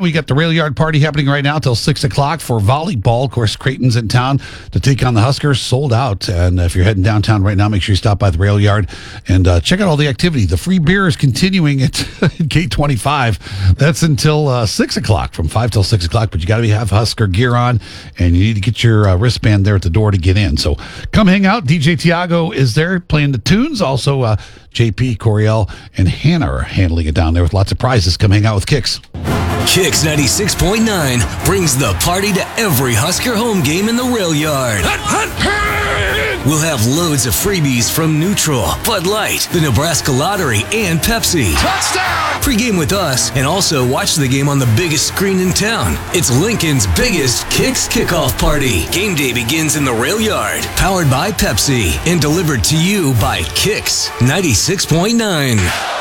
We got the Rail Yard Party happening right now till 6 o'clock for volleyball. Of course, Creighton's in town to take on the Huskers. Sold out. And if you're heading downtown right now, make sure you stop by the Rail Yard and check out all the activity. The free beer is continuing at Gate 25. That's until 6 o'clock, from 5 till 6 o'clock. But you got to have Husker gear on, and you need to get your wristband there at the door to get in. So come hang out. DJ Tiago is there playing the tunes. Also, JP, Coriel, and Hannah are handling it down there with lots of prizes. Come hang out with Kicks. Kicks 96.9 brings the party to every Husker home game in the Rail Yard. We'll have loads of freebies from Neutral, Bud Light, the Nebraska Lottery, and Pepsi. Touchdown! Pre-game with us, and also watch the game on the biggest screen in town. It's Lincoln's biggest Kicks kickoff party. Game day begins in the Rail Yard, powered by Pepsi, and delivered to you by Kicks 96.9.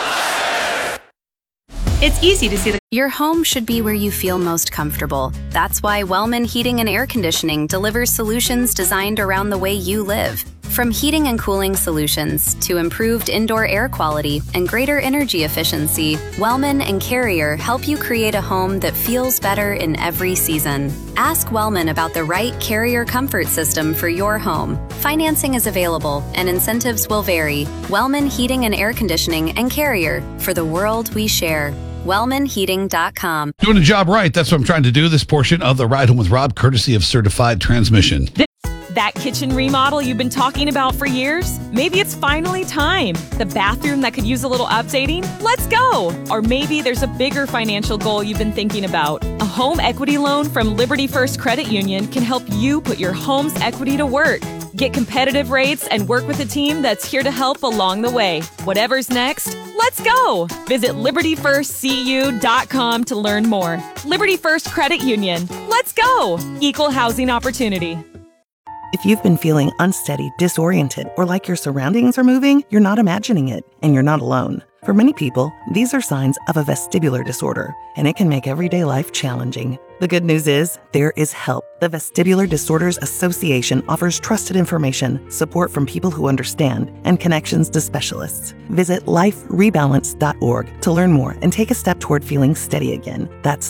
It's easy to see the... Your home should be where you feel most comfortable. That's why Wellman Heating and Air Conditioning delivers solutions designed around the way you live. From heating and cooling solutions to improved indoor air quality and greater energy efficiency, Wellman and Carrier help you create a home that feels better in every season. Ask Wellman about the right Carrier comfort system for your home. Financing is available and incentives will vary. Wellman Heating and Air Conditioning and Carrier, for the world we share. WellmanHeating.com. Doing the job right. That's what I'm trying to do. This portion of the Ride Home with Rob, courtesy of Certified Transmission. That kitchen remodel you've been talking about for years? Maybe it's finally time. The bathroom that could use a little updating? Let's go! Or maybe there's a bigger financial goal you've been thinking about. A home equity loan from Liberty First Credit Union can help you put your home's equity to work. Get competitive rates and work with a team that's here to help along the way. Whatever's next, let's go! Visit LibertyFirstCU.com to learn more. Liberty First Credit Union. Let's go! Equal housing opportunity. If you've been feeling unsteady, disoriented, or like your surroundings are moving, you're not imagining it, and you're not alone. For many people, these are signs of a vestibular disorder, and it can make everyday life challenging. The good news is, there is help. The Vestibular Disorders Association offers trusted information, support from people who understand, and connections to specialists. Visit liferebalance.org to learn more and take a step toward feeling steady again. That's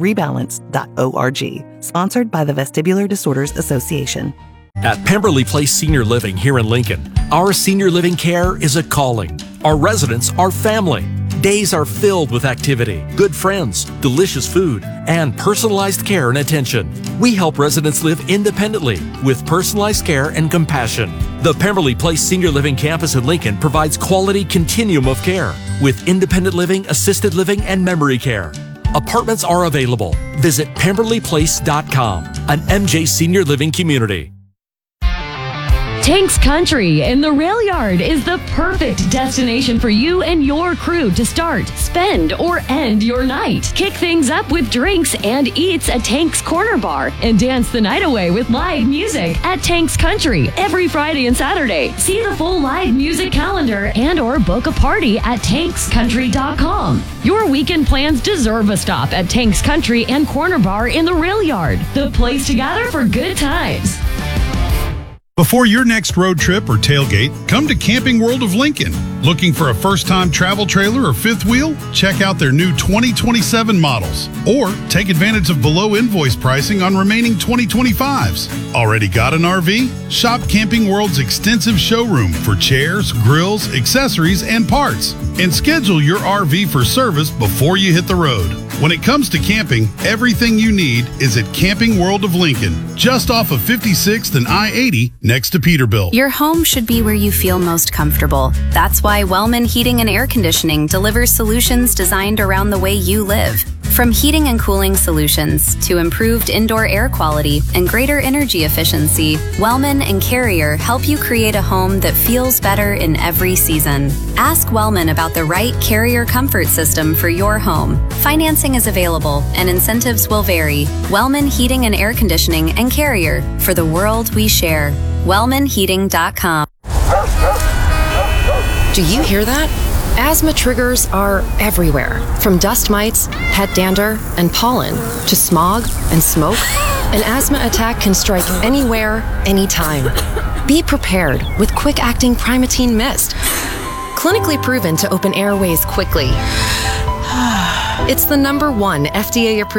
liferebalance.org. Sponsored by the Vestibular Disorders Association. At Pemberley Place Senior Living here in Lincoln, our senior living care is a calling. Our residents are family. Days are filled with activity, good friends, delicious food, and personalized care and attention. We help residents live independently with personalized care and compassion. The Pemberley Place Senior Living Campus in Lincoln provides quality continuum of care with independent living, assisted living, and memory care. Apartments are available. Visit PemberleyPlace.com, an MJ Senior Living community. Tanks Country in the Rail Yard is the perfect destination for you and your crew to start, spend, or end your night. Kick things up with drinks and eats at Tanks Corner Bar and dance the night away with live music at Tanks Country every Friday and Saturday. See the full live music calendar and or book a party at tankscountry.com. Your weekend plans deserve a stop at Tanks Country and Corner Bar in the Rail Yard, the place to gather for good times. Before your next road trip or tailgate, come to Camping World of Lincoln. Looking for a first-time travel trailer or fifth wheel? Check out their new 2027 models. Or take advantage of below invoice pricing on remaining 2025s. Already got an RV? Shop Camping World's extensive showroom for chairs, grills, accessories, and parts. And schedule your RV for service before you hit the road. When it comes to camping, everything you need is at Camping World of Lincoln, just off of 56th and I-80 next to Peterbilt. Your home should be where you feel most comfortable. That's why Wellman Heating and Air Conditioning delivers solutions designed around the way you live. From heating and cooling solutions to improved indoor air quality and greater energy efficiency, Wellman and Carrier help you create a home that feels better in every season. Ask Wellman about the right Carrier comfort system for your home. Financing is available and incentives will vary. Wellman Heating and Air Conditioning and Carrier, for the world we share. WellmanHeating.com. Do you hear that? Asthma triggers are everywhere, from dust mites, pet dander, and pollen, to smog and smoke. An asthma attack can strike anywhere, anytime. Be prepared with quick-acting Primatene Mist. Clinically proven to open airways quickly. It's the #1 FDA-approved